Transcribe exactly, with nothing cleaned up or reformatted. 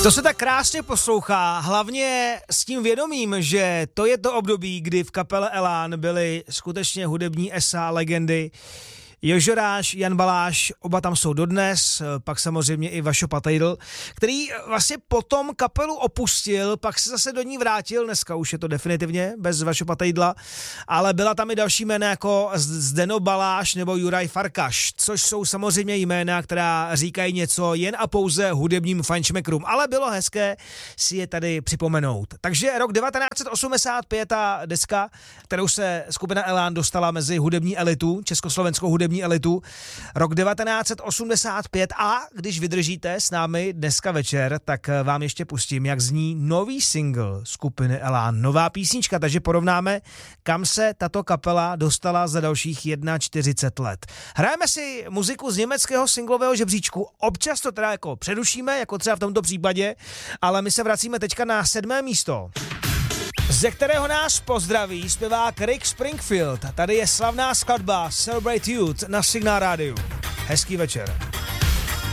To se tak krásně poslouchá, hlavně s tím vědomím, že to je to období, kdy v kapele Elán byly skutečně hudební esa, legendy. Jožoráš, Jan Baláš, oba tam jsou dodnes, pak samozřejmě i Vašo Patejdl, který vlastně potom kapelu opustil, pak se zase do ní vrátil, dneska už je to definitivně bez Vašo Patejdla, ale byla tam i další jména jako Zdeno Baláš nebo Juraj Farkaš, což jsou samozřejmě jména, která říkají něco jen a pouze hudebním fajnšmekrům, ale bylo hezké si je tady připomenout. Takže rok devatenáct set osmdesát pět a deska, kterou se skupina Elán dostala mezi hudební elitu, československou hudební elitu, rok devatenáct set osmdesát pět a když vydržíte s námi dneska večer, tak vám ještě pustím, jak zní nový single skupiny Elán, nová písnička, takže porovnáme, kam se tato kapela dostala za dalších čtyřicet jedna let. Hrajeme si muziku z německého singlového žebříčku, občas to teda jako předušíme, jako třeba v tomto případě, ale my se vracíme teďka na sedmé místo, ze kterého nás pozdraví zpěvák Rick Springfield. Tady je slavná skladba Celebrate Youth na Signál rádiu. Hezký večer.